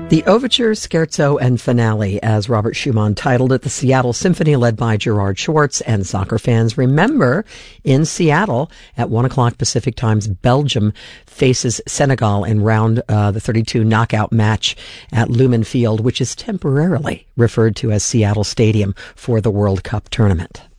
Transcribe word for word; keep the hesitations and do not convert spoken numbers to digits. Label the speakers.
Speaker 1: The Overture, Scherzo, and Finale, as Robert Schumann titled it, the Seattle Symphony led by Gerard Schwartz. And soccer fans, remember, in Seattle at one o'clock Pacific Times, Belgium faces Senegal in round uh, the thirty-two knockout match at Lumen Field, which is temporarily referred to as Seattle Stadium for the World Cup tournament.